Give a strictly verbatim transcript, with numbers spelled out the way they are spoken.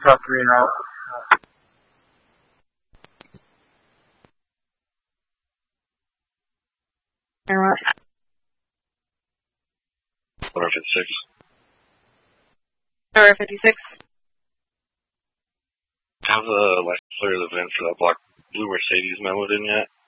Truck three and out. Order fifty-six. Order fifty-six. Have the license clear the vent for that black blue Mercedes memoed in yet?